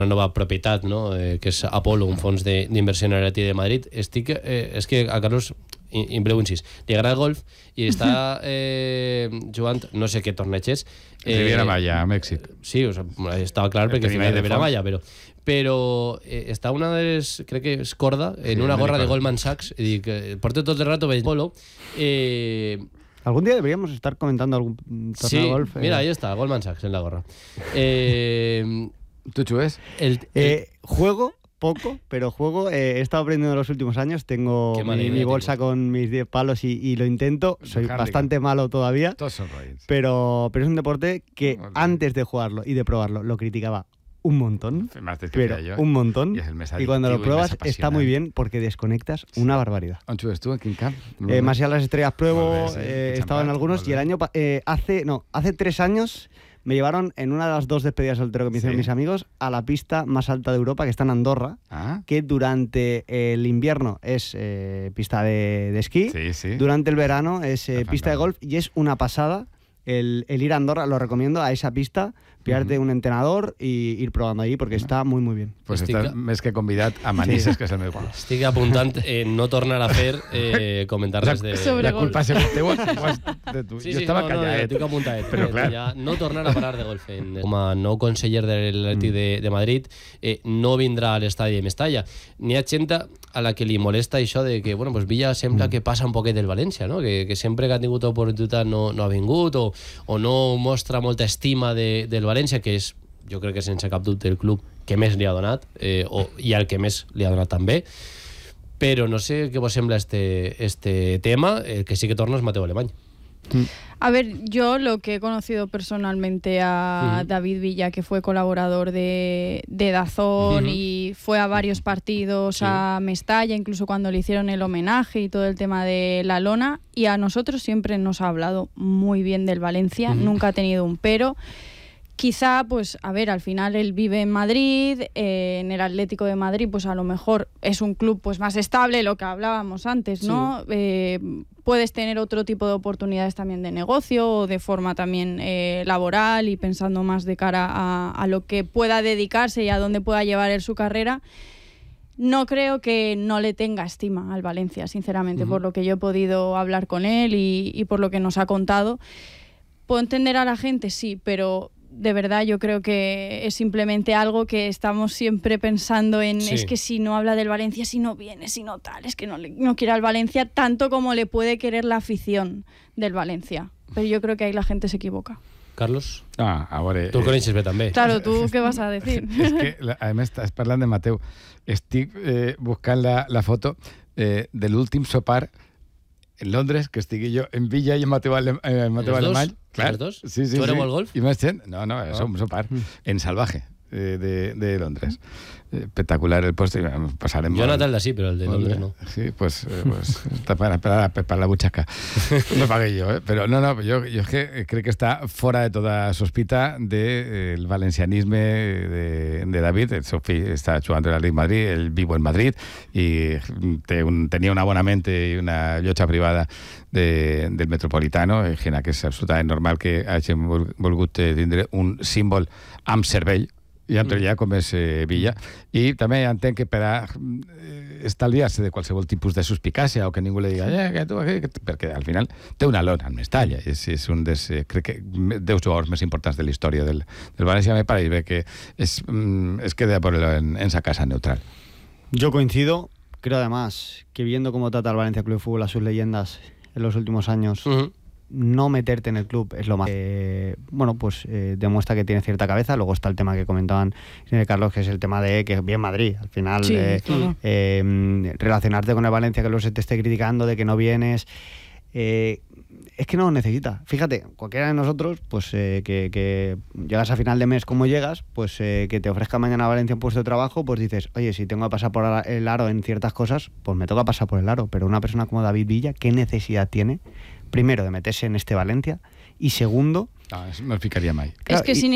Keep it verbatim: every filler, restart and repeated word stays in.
una nova propietat, no? eh, que és Apolo, un fons d'inversió energètica de Madrid. Estic, eh, és que a Carlos, en breu incís, li agrada el golf i està eh, jugant no sé què torneig és. Eh, Riviera Maya, a Mèxic. Sí, o sea, estava clar perquè al final Riviera Maya, però però eh, està una de les, crec que és corda, en sí, una gorra de Goldman Sachs, i dic, eh, porto tot el rato veig Polo. Eh, Algún día deberíamos estar comentando algún torneo sí, de golf. Eh. Mira, ahí está, Goldman Sachs en la gorra. Eh, ¿Tú chues? El, el, eh, juego poco, pero juego. Eh, he estado aprendiendo en los últimos años. Tengo mi, mi bolsa con mis diez palos y, y lo intento. Soy Carlica. Bastante malo todavía. Todos son reyes. Pero, pero es un deporte que no, no, no. antes de jugarlo y de probarlo lo criticaba un montón. Pero yo, un montón. Y, y cuando lo pruebas está muy bien porque desconectas sí. una barbaridad. ¿On jugues tú? ¿En quin camp? Eh, más allá de las estrellas pruebo. Sí, eh, he estado en algunos y el año eh, hace no hace tres años. Me llevaron en una de las dos despedidas de soltero que me hicieron sí. mis amigos a la pista más alta de Europa, que está en Andorra, ¿Ah? que durante el invierno es eh, pista de, de esquí, sí, sí. durante el verano es eh, pista de golf y es una pasada el, el ir a Andorra. Lo recomiendo, a esa pista, pillarte uh-huh. un entrenador y ir probando allí porque està muy muy bien. Pues estic... estàs més que convidat a Manises, sí. que és el meu club. Estic apuntant eh, no tornar a fer eh, comentar res de... Sobre la culpa és teva. De tu. Sí, jo sí, estava no, callat. No, estic apuntat. Però clar. Ja, no tornar a parar de golf. Com a nou conseller de l'Atlètic de, de Madrid, eh, no vindrà a l'estadi de Mestalla. N'hi ha gent a la que li molesta això de que, bueno, pues Villa sembla que passa un poquet del València, no? Que, que sempre que ha tingut oportunitat no, no ha vingut o, o no mostra molta estima de, del València, que és, jo crec que sense cap dubte el club que més li ha donat eh, o, i el que més li ha donat també, però no sé què vos sembla este, este tema. El que sí que torna és Mateu Alemany. A ver, yo lo que he conocido personalmente a uh-huh. David Villa, que fue colaborador de, de Dazón uh-huh. y fue a varios partidos sí. a Mestalla, incluso cuando le hicieron el homenaje y todo el tema de la lona, y a nosotros siempre nos ha hablado muy bien del Valencia, uh-huh. nunca ha tenido un pero. Quizá, pues, a ver, al final él vive en Madrid, eh, en el Atlético de Madrid, pues a lo mejor es un club pues más estable, lo que hablábamos antes, ¿no? Sí. Eh, puedes tener otro tipo de oportunidades también de negocio o de forma también eh, laboral y pensando más de cara a, a lo que pueda dedicarse y a dónde pueda llevar él su carrera. No creo que no le tenga estima al Valencia, sinceramente, uh-huh. por lo que yo he podido hablar con él y, y por lo que nos ha contado. ¿Puedo entender a la gente? Sí, pero... de verdad yo creo que es simplemente algo que estamos siempre pensando en sí. es que si no habla del Valencia, si no viene, si no tal, es que no, le, no quiere al Valencia tanto como le puede querer la afición del Valencia, pero yo creo que ahí la gente se equivoca. Carlos? Ah, a veure... Tu el coneixes bé també. Claro, tu què vas a decir? És que, a més, estàs parlant de Mateu. Estic eh, buscant la, la foto eh, de l'últim sopar en Londres, que estigui jo en Villa i en Mateu, Ale, eh, Mateu Alemany. Clar. ¿Els dos? Sí, sí, ¿Jugareu sí. al golf? I més gent? No, no, és un sopar en Salvaje eh, de, de Londres. Espectacular el post. Pasarem jo he anat al d'ací, però el de Londres no. Sí, pues, eh, pues per, per, per la butxaca. No pagué jo, eh? Però no, no, jo, jo que crec que està fora de tota sospita del de, valencianisme de, de David. El seu fill està jugant al Real Madrid, ell viu en Madrid i té un, tenia una bona ment i una llotja privada de, del Metropolitano, eh, que és absolutament normal que hagin volgut tindre un símbol amb cervell, i entre allà com és eh, Villa. I també entenc que per a eh, estalviar-se de qualsevol tipus de suspicàcia o que ningú li diga eh, que tu, que, perquè al final té una lona en Mestalla. És, és un dels, eh, crec que, dels jugadors més importants de la història del, del Valencia. Me pareix bé que es, mm, es queda por el, en, en esa casa neutral. Yo coincido. Creo además que viendo cómo trata el Valencia Club de Fútbol a sus leyendas en los últimos años, uh-huh. no meterte en el club es lo más... Eh, bueno, pues eh, demuestra que tiene cierta cabeza. Luego está el tema que comentaban eh, Carlos, que es el tema de que bien Madrid. Al final, sí, eh, claro. eh, relacionarte con el Valencia, que luego se te esté criticando de que no vienes... Eh, es que no lo necesita. Fíjate, cualquiera de nosotros, pues eh, que, que llegas a final de mes como llegas, pues eh, que te ofrezca mañana Valencia un puesto de trabajo, pues dices, oye, si tengo que pasar por el aro en ciertas cosas, pues me toca pasar por el aro. Pero una persona como David Villa, ¿qué necesidad tiene? Primero, de meterse en este Valencia, y segundo... No, me ficaria mai. Es que sin